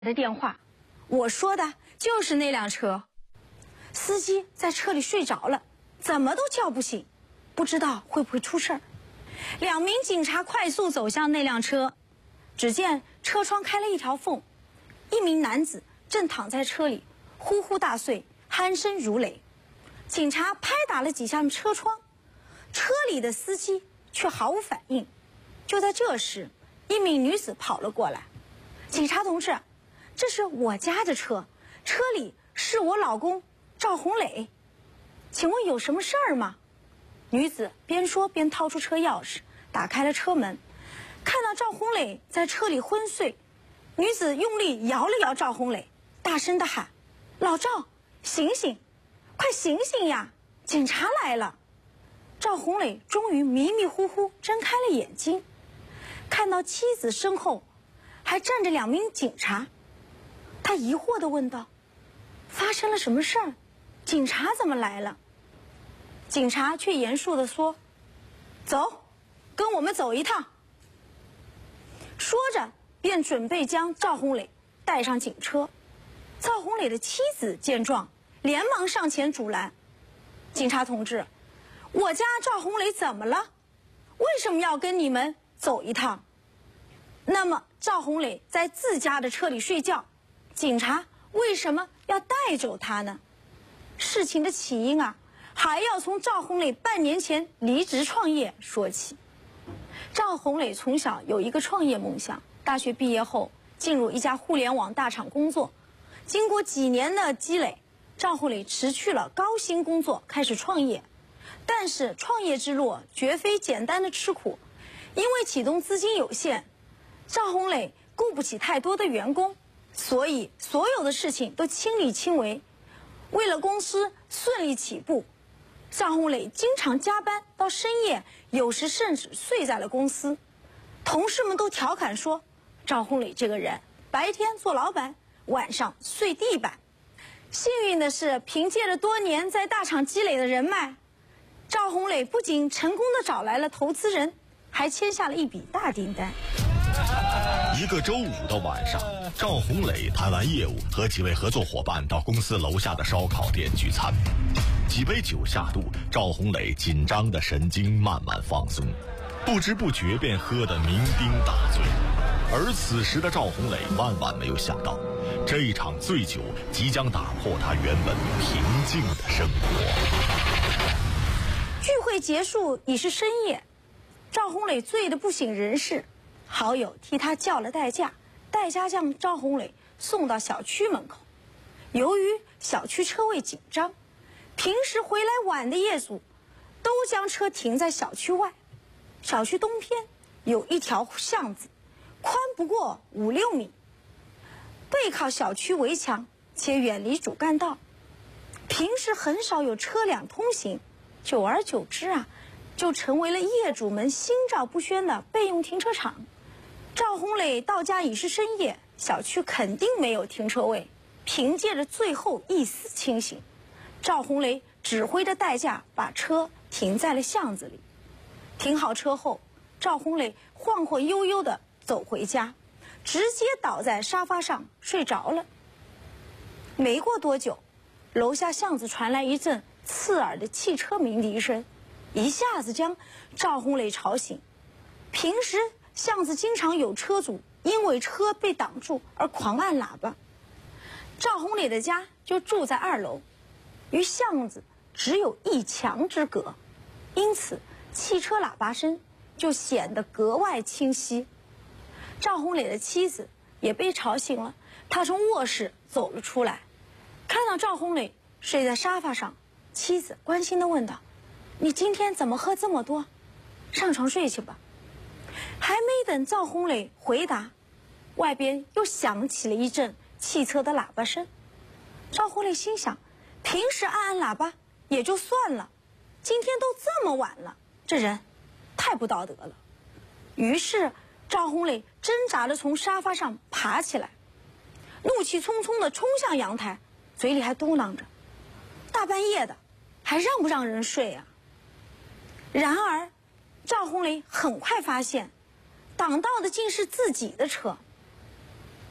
的电话，我说的就是那辆车。司机在车里睡着了，怎么都叫不醒，不知道会不会出事儿。2名警察快速走向那辆车，只见车窗开了一条缝，1名男子正躺在车里，呼呼大睡，鼾声如雷。警察拍打了几下车窗，车里的司机却毫无反应。就在这时，1名女子跑了过来：“警察同志，这是我家的车，车里是我老公赵红磊，请问有什么事儿吗？”女子边说边掏出车钥匙，打开了车门，看到赵红磊在车里昏睡，女子用力摇了摇赵红磊，大声地喊：“老赵，醒醒，快醒醒呀，警察来了！”赵红磊终于迷迷糊糊睁开了眼睛，看到妻子身后还站着2名警察，他疑惑地问道：“发生了什么事儿？警察怎么来了？”警察却严肃地说：“走，跟我们走一趟。”说着便准备将赵红磊带上警车。赵红磊的妻子见状，连忙上前阻拦：“警察同志，我家赵红磊怎么了？为什么要跟你们走一趟？那么赵红磊在自家的车里睡觉，警察为什么要带走他呢？”事情的起因还要从赵红磊半年前离职创业说起。赵红磊从小有一个创业梦想，大学毕业后进入一家互联网大厂工作。经过几年的积累，赵红磊辞去了高薪工作，开始创业。但是创业之路绝非简单的吃苦，因为启动资金有限，赵红磊雇不起太多的员工，所以所有的事情都亲力亲为。为了公司顺利起步，赵红磊经常加班到深夜，有时甚至睡在了公司。同事们都调侃说，赵红磊这个人白天做老板，晚上睡地板。幸运的是，凭借着多年在大厂积累的人脉，赵红磊不仅成功地找来了投资人，还签下了一笔大订单。 一个周五的晚上，赵红磊谈完业务，和几位合作伙伴到公司楼下的烧烤店聚餐。几杯酒下肚，赵红磊紧张的神经慢慢放松，不知不觉便喝得酩酊大醉。而此时的赵红磊万万没有想到，这一场醉酒即将打破他原本平静的生活。 聚会结束已是深夜，赵红磊醉得不省人事，好友替他叫了代驾，代驾将赵红磊送到小区门口。由于小区车位紧张，平时回来晚的业主都将车停在小区外。小区东偏有一条巷子，宽不过5-6米，背靠小区围墙，且远离主干道，平时很少有车辆通行。久而久之就成为了业主们心照不宣的备用停车场。赵红磊到家已是深夜，小区肯定没有停车位。凭借着最后一丝清醒，赵红磊指挥着代驾把车停在了巷子里。停好车后，赵红磊晃晃悠悠地走回家，直接倒在沙发上睡着了。没过多久，楼下巷子传来一阵刺耳的汽车鸣笛声，一下子将赵红磊吵醒。平时巷子经常有车主因为车被挡住而狂按喇叭，赵红磊的家就住在2楼，与巷子只有1墙之隔，因此汽车喇叭声就显得格外清晰。赵红磊的妻子也被吵醒了，她从卧室走了出来，看到赵红磊睡在沙发上，妻子关心地问道：“你今天怎么喝这么多？上床睡去吧。”还没等赵红磊回答，外边又响起了一阵汽车的喇叭声。赵红磊心想，平时按喇叭也就算了，今天都这么晚了，这人太不道德了。于是赵红磊挣扎着从沙发上爬起来，怒气冲冲地冲向阳台，嘴里还嘟囔着：“大半夜的，还让不让人睡啊？”然而赵红磊很快发现，挡道的竟是自己的车。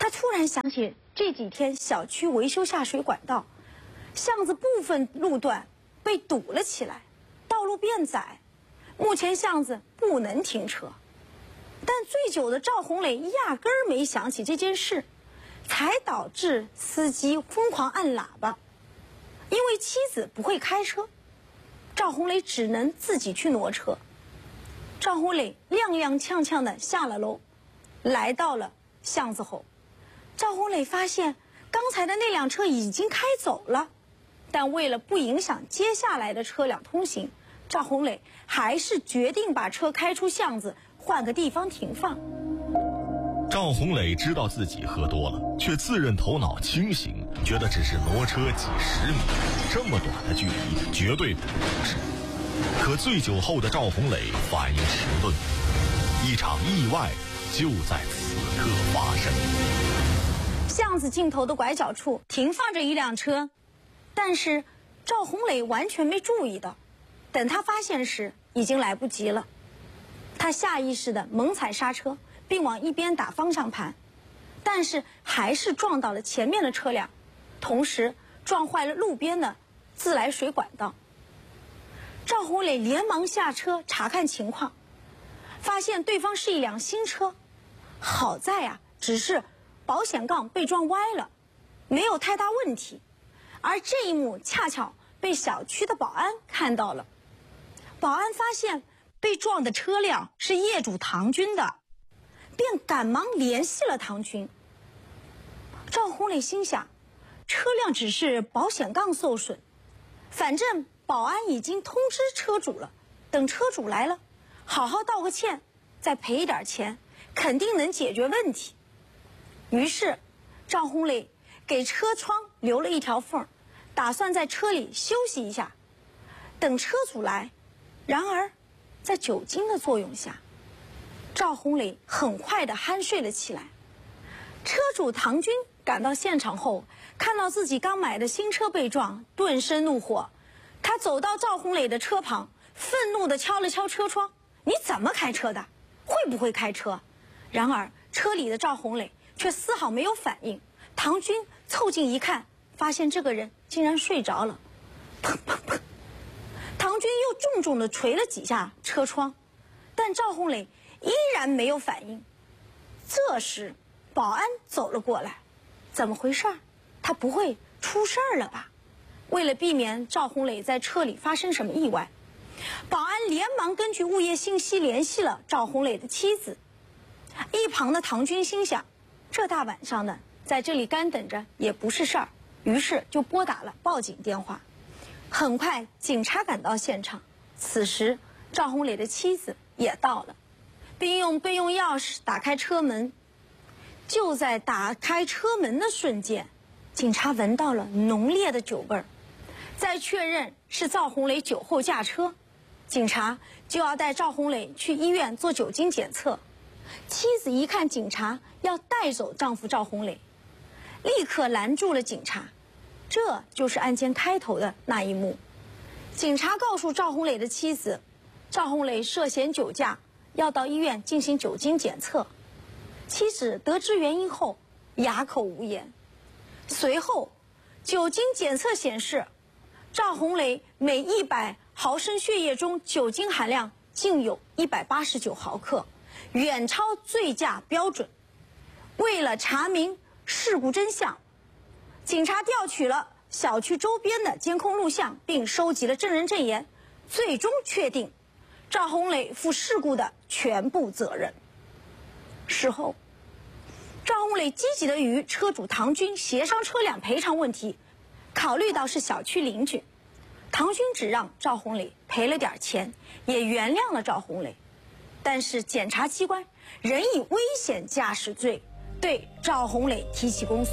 他突然想起这几天小区维修下水管道，巷子部分路段被堵了起来，道路变窄，目前巷子不能停车。但醉酒的赵红磊压根儿没想起这件事，才导致司机疯狂按喇叭。因为妻子不会开车，赵红磊只能自己去挪车。赵红磊踉踉跄跄地下了楼，来到了巷子后，赵红磊发现刚才的那辆车已经开走了，但为了不影响接下来的车辆通行，赵红磊还是决定把车开出巷子，换个地方停放。 赵红磊知道自己喝多了，却自认头脑清醒，觉得只是挪车几十米，这么短的距离绝对不是。可醉酒后的赵红磊反应迟钝，一场意外就在此刻发生。 巷子尽头的拐角处停放着一辆车，但是赵红磊完全没注意到，等他发现时已经来不及了。他下意识地猛踩刹车，并往一边打方向盘，但是还是撞到了前面的车辆，同时撞坏了路边的自来水管道。赵红磊连忙下车查看情况，发现对方是一辆新车，好在只是保险杠被撞歪了，没有太大问题。而这一幕恰巧被小区的保安看到了，保安发现被撞的车辆是业主唐军的，便赶忙联系了唐军。赵红磊心想，车辆只是保险杠受损，反正保安已经通知车主了，等车主来了，好好道个歉，再赔一点钱，肯定能解决问题。于是赵红磊给车窗留了一条缝，打算在车里休息一下，等车主来。然而在酒精的作用下，赵红磊很快地酣睡了起来。车主唐军赶到现场后，看到自己刚买的新车被撞，顿生怒火。他走到赵红磊的车旁，愤怒地敲了敲车窗：“你怎么开车的？会不会开车？”然而车里的赵红磊却丝毫没有反应。唐军凑近一看，发现这个人竟然睡着了。砰砰砰！唐军又重重地捶了几下车窗，但赵红磊依然没有反应。这时保安走了过来，怎么回事？他不会出事儿了吧？为了避免赵红磊在车里发生什么意外，保安连忙根据物业信息联系了赵红磊的妻子。一旁的唐军心想，这大晚上的在这里干等着也不是事儿，于是就拨打了报警电话。很快警察赶到现场，此时赵红磊的妻子也到了，并用备用钥匙打开车门。就在打开车门的瞬间，警察闻到了浓烈的酒味儿。在确认是赵红磊酒后驾车，警察就要带赵红磊去医院做酒精检测。妻子一看警察要带走丈夫赵红磊，立刻拦住了警察。这就是案件开头的那一幕。警察告诉赵红磊的妻子，赵红磊涉嫌酒驾，要到医院进行酒精检测。妻子得知原因后哑口无言。随后酒精检测显示，赵红磊每100毫升血液中酒精含量竟有189毫克，远超醉驾标准。为了查明事故真相，警察调取了小区周边的监控录像，并收集了证人证言，最终确定赵红磊负事故的全部责任。事后，赵红磊积极地与车主唐军协商车辆赔偿问题。考虑到是小区邻居，唐军只让赵红磊赔了点钱，也原谅了赵红磊。但是检察机关仍以危险驾驶罪对赵红磊提起公诉。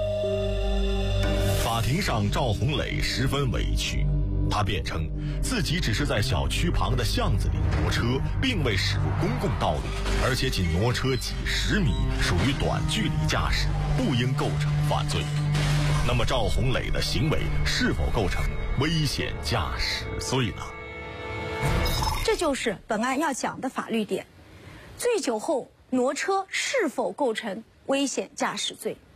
法庭上，赵红磊十分委屈，他辩称自己只是在小区旁的巷子里挪车，并未驶入公共道路，而且仅挪车几十米，属于短距离驾驶，不应构成犯罪。那么赵红磊的行为是否构成危险驾驶罪呢？ 这就是本案要讲的法律点：醉酒后挪车是否构成危险驾驶罪。